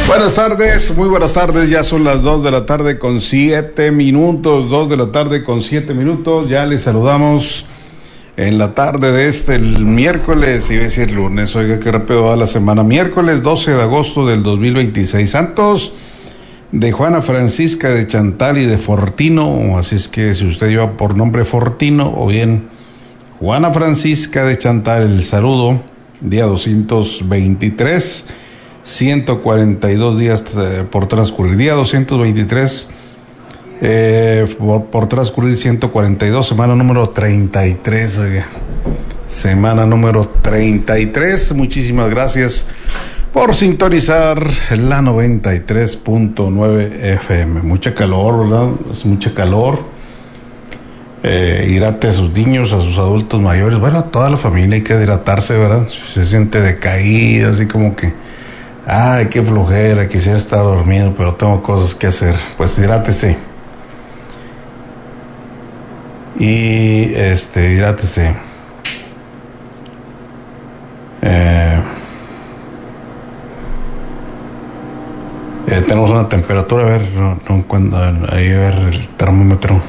Buenas tardes, muy buenas tardes, ya son las 2 de la tarde con 7 minutos, 2 de la tarde con 7 minutos, ya les saludamos en la tarde de el miércoles, iba a decir lunes, oiga qué rápido va la semana, miércoles 12 de agosto del 2026, santos de Juana Francisca de Chantal y de Fortino, así es que si usted lleva por nombre Fortino o bien Juana Francisca de Chantal, el saludo, día 223, 142 días por transcurrir, día 223 por transcurrir, 142, semana número 33, oiga, semana número 33, muchísimas gracias por sintonizar la 93.9 FM, mucha calor, ¿verdad? Es mucha calor, hidrate a sus niños, a sus adultos mayores, bueno, a toda la familia hay que hidratarse, ¿verdad? Si se siente decaído, así como que ay, qué flojera, quisiera estar dormido, pero tengo cosas que hacer. Pues hidrátese. Y hidrátese. Tenemos una temperatura, a ver, ahí a ver el termómetro.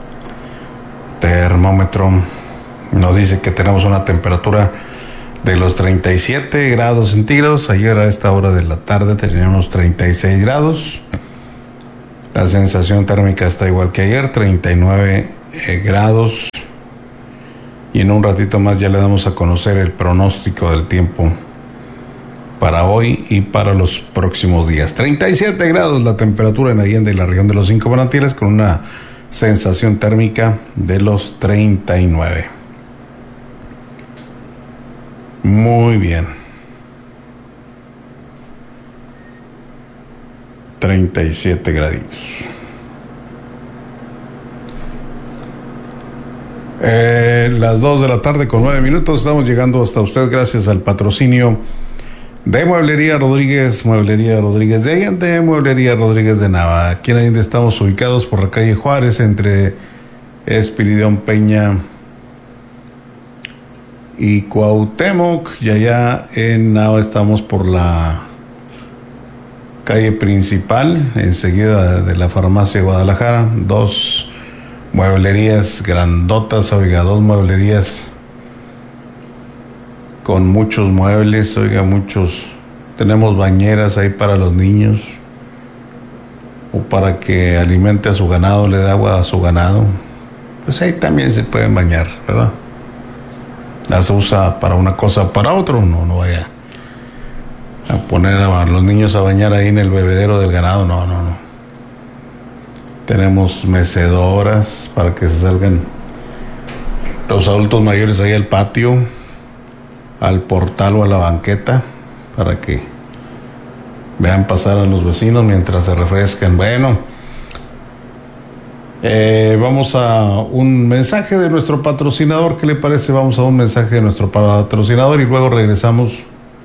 Nos dice que tenemos una temperatura de los 37 grados centígrados. Ayer a esta hora de la tarde teníamos 36 grados. La sensación térmica está igual que ayer, 39 grados. Y en un ratito más ya le damos a conocer el pronóstico del tiempo para hoy y para los próximos días. 37 grados la temperatura en Allende y la región de los Cinco Manantiales, con una sensación térmica de los 39. Muy bien. 37 graditos. Las 2 de la tarde con 9 minutos. Estamos llegando hasta usted gracias al patrocinio de Mueblería Rodríguez de Allende, Mueblería Rodríguez de Nava. Aquí en Allende estamos ubicados por la calle Juárez, entre Espiridión Peña y Cuauhtémoc, y allá en Nava estamos por la calle principal, enseguida de la farmacia Guadalajara. Dos mueblerías grandotas, oiga, dos mueblerías con muchos muebles, oiga, muchos. Tenemos bañeras ahí para los niños, o para que alimente a su ganado, le da agua a su ganado, pues ahí también se pueden bañar, ¿verdad? La se usa para una cosa, para otro, no vaya a poner a los niños a bañar ahí en el bebedero del ganado, no. Tenemos mecedoras para que se salgan los adultos mayores ahí al patio, al portal o a la banqueta, para que vean pasar a los vecinos mientras se refrescan. Bueno, vamos a un mensaje de nuestro patrocinador. ¿Qué le parece? Vamos a un mensaje de nuestro patrocinador y luego regresamos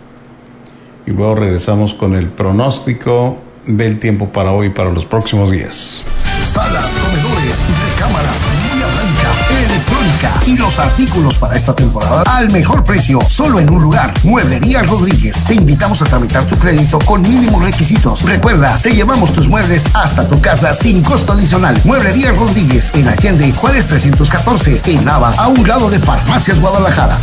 con el pronóstico del tiempo para hoy y para los próximos días. Salas, comedores, recámaras, línea blanca, electrónica y los artículos para esta temporada al mejor precio, solo en un lugar. Mueblería Rodríguez. Te invitamos a tramitar tu crédito con mínimos requisitos. Recuerda, te llevamos tus muebles hasta tu casa sin costo adicional. Mueblería Rodríguez, en Allende, Juárez 314, en Nava, a un lado de Farmacias Guadalajara.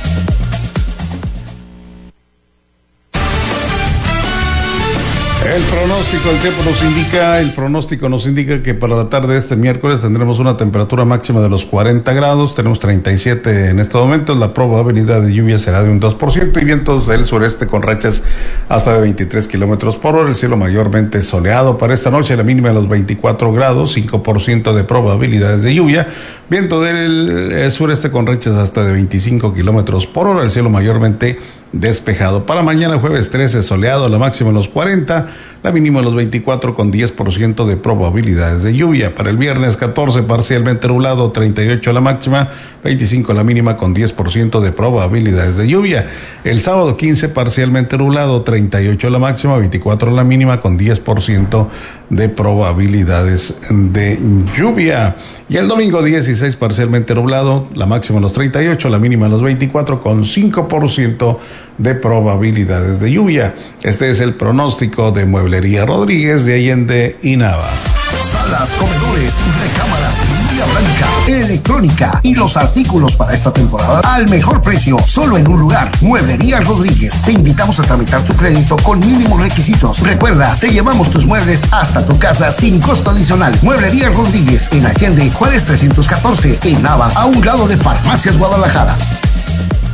El pronóstico nos indica que para la tarde de este miércoles tendremos una temperatura máxima de los 40 grados, tenemos 37 en este momento, la probabilidad de lluvia será de un 2% y vientos del sureste con rachas hasta de 23 kilómetros por hora, el cielo mayormente soleado para esta noche, la mínima de los 24 grados, 5% de probabilidades de lluvia, viento del sureste con rachas hasta de 25 kilómetros por hora, el cielo mayormente despejado. Para mañana jueves 13 soleado, la máxima en los 40, la mínima en los 24 con 10% de probabilidades de lluvia. Para el viernes 14 parcialmente nublado, 38 la máxima, 25 la mínima con 10% de probabilidades de lluvia. El sábado 15 parcialmente nublado, 38 la máxima, 24 la mínima con 10% de probabilidades de lluvia. Y el domingo 16 26, parcialmente nublado, la máxima en los 38, la mínima en los 24, con 5% de probabilidades de lluvia. Este es el pronóstico de Mueblería Rodríguez de Allende y Nava. Salas, comedores, recámaras, línea blanca, electrónica y los artículos para esta temporada al mejor precio, solo en un lugar. Mueblería Rodríguez. Te invitamos a tramitar tu crédito con mínimos requisitos. Recuerda, te llevamos tus muebles hasta tu casa sin costo adicional. Mueblería Rodríguez en Allende, Juárez 314, en Nava, a un lado de Farmacias Guadalajara.